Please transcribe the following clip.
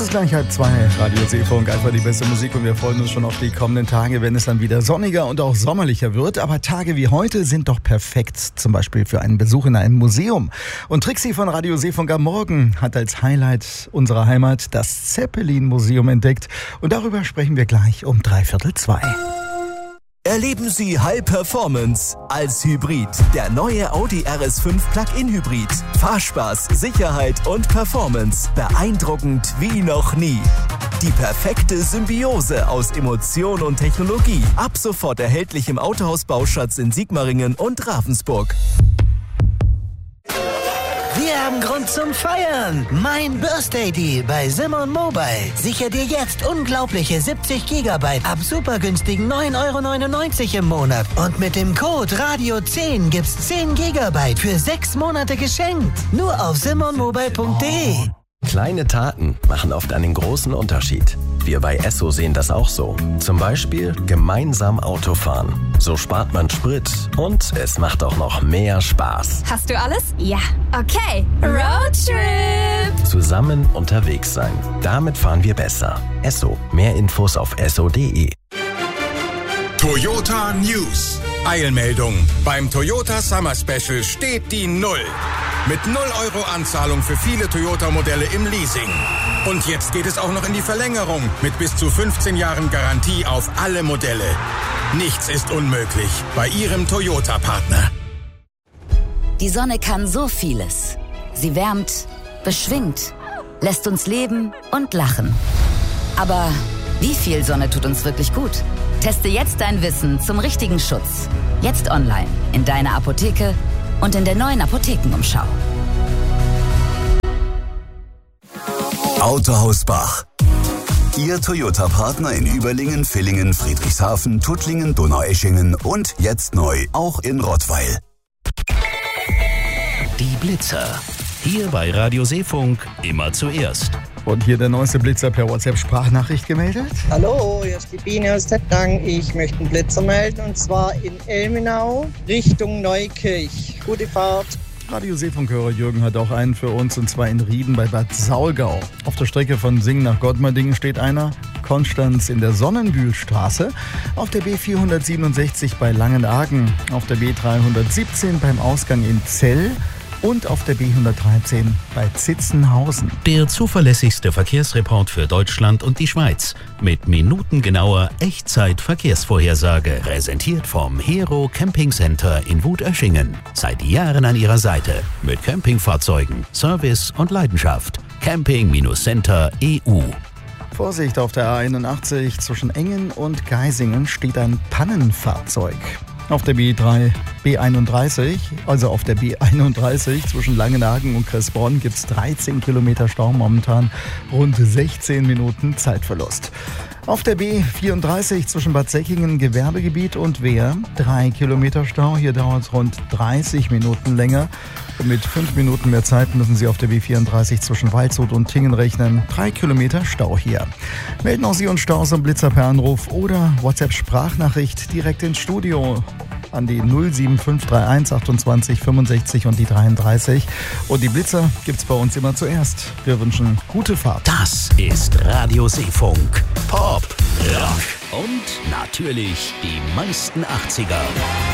ist gleich 1:30. Radio Seefunk, einfach die beste Musik und wir freuen uns schon auf die kommenden Tage, wenn es dann wieder sonniger und auch sommerlicher wird. Aber Tage wie heute sind doch perfekt, zum Beispiel für einen Besuch in einem Museum. Und Trixie von Radio Seefunk am Morgen hat als Highlight unserer Heimat das Zeppelin-Museum entdeckt. Und darüber sprechen wir gleich um 1:45. Erleben Sie High Performance als Hybrid. Der neue Audi RS5 Plug-in Hybrid. Fahrspaß, Sicherheit und Performance. Beeindruckend wie noch nie. Die perfekte Symbiose aus Emotion und Technologie. Ab sofort erhältlich im Autohaus Bauschatz in Sigmaringen und Ravensburg. Wir haben Grund zum Feiern. Mein Birthday Deal bei Simon Mobile. Sicher dir jetzt unglaubliche 70 GB ab super günstigen 9,99 € im Monat. Und mit dem Code Radio10 gibt's 10 GB für 6 Monate geschenkt. Nur auf simonmobile.de. Kleine Taten machen oft einen großen Unterschied. Wir bei Esso sehen das auch so. Zum Beispiel gemeinsam Auto fahren. So spart man Sprit und es macht auch noch mehr Spaß. Hast du alles? Ja. Okay. Roadtrip. Zusammen unterwegs sein. Damit fahren wir besser. Esso. Mehr Infos auf esso.de. Toyota News. Eilmeldung. Beim Toyota Summer Special steht die Null. Mit 0 € Anzahlung für viele Toyota-Modelle im Leasing. Und jetzt geht es auch noch in die Verlängerung mit bis zu 15 Jahren Garantie auf alle Modelle. Nichts ist unmöglich bei Ihrem Toyota-Partner. Die Sonne kann so vieles. Sie wärmt, beschwingt, lässt uns leben und lachen. Aber wie viel Sonne tut uns wirklich gut? Teste jetzt dein Wissen zum richtigen Schutz. Jetzt online, in deiner Apotheke und in der neuen Apothekenumschau. Autohaus Bach. Ihr Toyota-Partner in Überlingen, Villingen, Friedrichshafen, Tuttlingen, Donaueschingen und jetzt neu auch in Rottweil. Die Blitzer. Hier bei Radio Seefunk immer zuerst. Und hier der neueste Blitzer per WhatsApp-Sprachnachricht gemeldet. Hallo, hier ist die Biene aus Tettnang. Ich möchte einen Blitzer melden und zwar in Elmenau Richtung Neukirch. Gute Fahrt. Radio Seefunk-Hörer Jürgen hat auch einen für uns und zwar in Rieden bei Bad Saulgau. Auf der Strecke von Singen nach Gottmardingen steht einer. Konstanz in der Sonnenbühlstraße. Auf der B467 bei Langenargen. Auf der B317 beim Ausgang in Zell. Und auf der B113 bei Zitzenhausen. Der zuverlässigste Verkehrsreport für Deutschland und die Schweiz. Mit minutengenauer Echtzeit-Verkehrsvorhersage. Präsentiert vom Hero Camping Center in Wutöschingen. Seit Jahren an Ihrer Seite. Mit Campingfahrzeugen, Service und Leidenschaft. Camping-Center EU. Vorsicht, auf der A81 zwischen Engen und Geisingen steht ein Pannenfahrzeug. Auf der B31 zwischen Langenargen und Cressborn gibt es 13 Kilometer Stau momentan, rund 16 Minuten Zeitverlust. Auf der B34 zwischen Bad Säckingen, Gewerbegebiet und Wehr 3 Kilometer Stau, hier dauert es rund 30 Minuten länger. Mit 5 Minuten mehr Zeit müssen Sie auf der B34 zwischen Waldshut und Tingen rechnen. 3 Kilometer Stau hier. Melden auch Sie uns Staus und Blitzer per Anruf oder WhatsApp-Sprachnachricht direkt ins Studio an die 07531 28 65 und die 33. Und die Blitzer gibt's bei uns immer zuerst. Wir wünschen gute Fahrt. Das ist Radio Seefunk. Pop, Rock und natürlich die meisten 80er.